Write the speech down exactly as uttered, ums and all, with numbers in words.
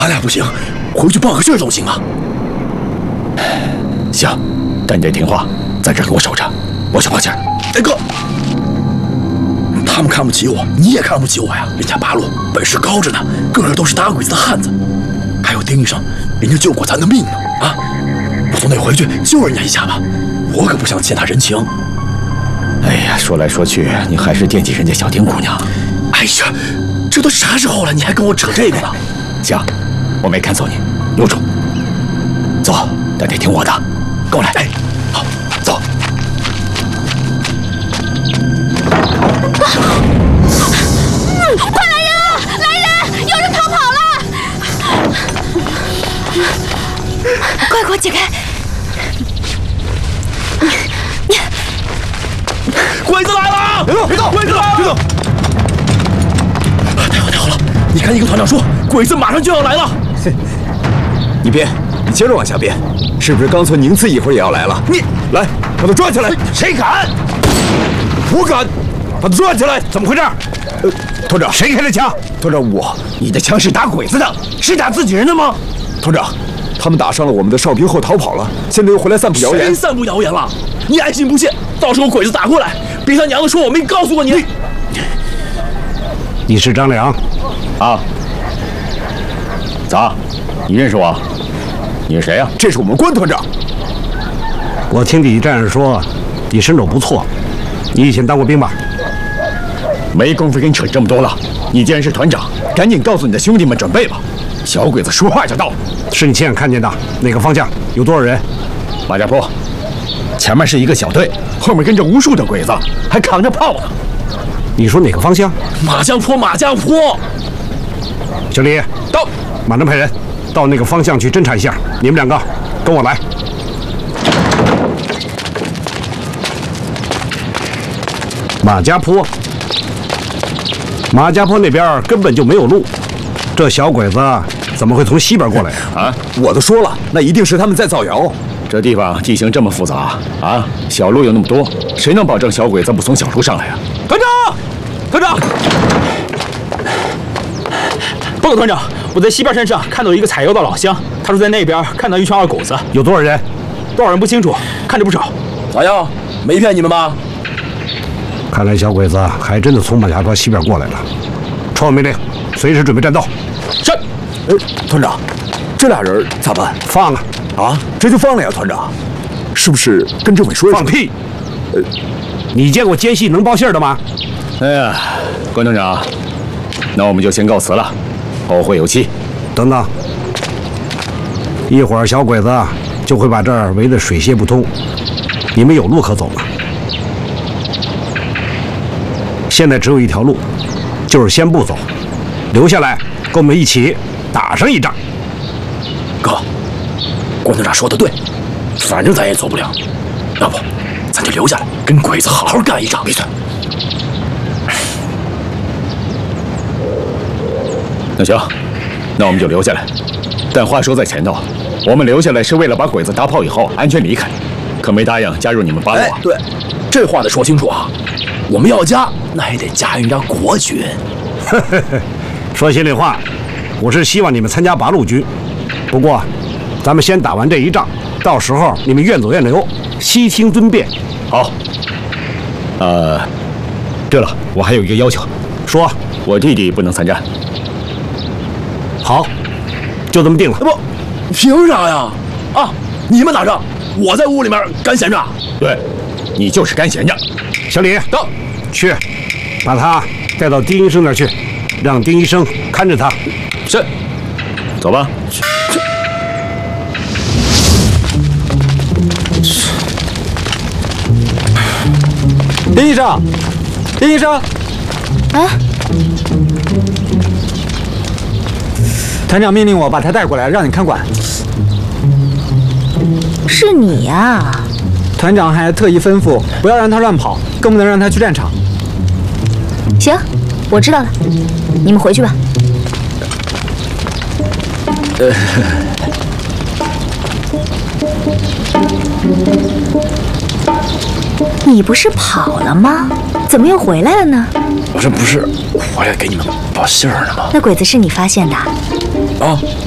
咱俩不行，回去报个信总行吧？ 行，但你得听话，在这给我守着，我去报信。 哎哥，他们看不起我，你也看不起我呀？人家八路本事高着呢，个个都是打鬼子的汉子。还有丁医生，人家救过咱的命呢啊！我总得回去救人家一下吧，我可不想欠他人情。 哎呀，说来说去，你还是惦记人家小丁姑娘。 哎呀，这都啥时候了，你还跟我扯这个呢？ 行，我没看错你，留住。走，但得听我的，跟我来。 哎，好，走。 啊！快来人啊！来人！有人逃跑了！快给我解开！ 鬼子来了！别动！别动！鬼子来了！别动！太好太好了！你看，一个团长说，鬼子马上就要来了。 你编，你接着往下编，是不是刚从宁次一会儿也要来了？你来，把他抓起来！ 谁敢？ 我敢！把他抓起来！怎么回事？呃，团长，谁开的枪？团长，我。 你的枪是打鬼子的，是打自己人的吗？ 团长，他们打伤了我们的哨兵后逃跑了，现在又回来散布谣言。 谁散布谣言了？你爱信不信，到时候鬼子打过来，别他娘的说我没告诉过你。你, 你是张良？ 啊？咋？你认识我？你是谁呀、啊？ 这是我们关团长。 我听底下战士说，你身手不错，你以前当过兵吧？ 没工夫跟你扯这么多了。你既然是团长，赶紧告诉你的兄弟们准备吧。小鬼子说话就到。 是你亲眼看见的？哪个方向？有多少人？ 马家坡，前面是一个小队，后面跟着无数的鬼子，还扛着炮呢。 你说哪个方向？ 马家坡，马家坡。 小李， 到， 马上派人到那个方向去侦查一下。你们两个跟我来。马家坡，马家坡那边根本就没有路，这小鬼子怎么会从西边过来呀？ 啊， 我都说了，那一定是他们在造谣。 这地方地形这么复杂啊，小路有那么多，谁能保证小鬼子不从小路上来啊？ 团长，团长，报告团长，我在西边山上看到一个采药的老乡，他说在那边看到一群二狗子。 有多少人？ 多少人不清楚，看着不少。咋样？没骗你们吧？ 看来小鬼子还真的从马家坡西边过来了。传我命令，随时准备战斗。 是。 呃，团长，这俩人咋办？ 放啊！ 啊，这就放了呀，团长。是不是跟政委说一声？ 放屁！呃，你见过奸细能报信的吗？ 哎呀，关团长，那我们就先告辞了，后会有期。 等等，一会儿小鬼子就会把这儿围得水泄不通，你们有路可走吗？现在只有一条路，就是先不走，留下来跟我们一起打上一仗。 哥，关团长说的对，反正咱也走不了，要不咱就留下来跟鬼子好好干一仗。闭嘴。 那行，那我们就留下来。但话说在前头，我们留下来是为了把鬼子打跑以后安全离开，可没答应加入你们八路啊。 哎，对，这话得说清楚啊。我们要加，那也得加人家国军。 说心里话，我是希望你们参加八路军。不过，咱们先打完这一仗，到时候你们愿走愿留，悉听尊便。 好。呃，对了，我还有一个要求， 说， 我弟弟不能参战。 好，就这么定了。 不，凭啥呀？啊，你们打仗，我在屋里面干闲着。 对，你就是干闲着。 小李， 到， 去，把他带到丁医生那儿去，让丁医生看着他。 是，走吧。 丁医生，丁医生， 啊！ 团长命令我把他带过来，让你看管。 是你呀、啊？ 团长还特意吩咐不要让他乱跑，更不能让他去战场。 行，我知道了，你们回去吧。 呃， 你不是跑了吗？怎么又回来了呢？ 我这不是回来给你们报信儿呢吗？ 那鬼子是你发现的？ 啊，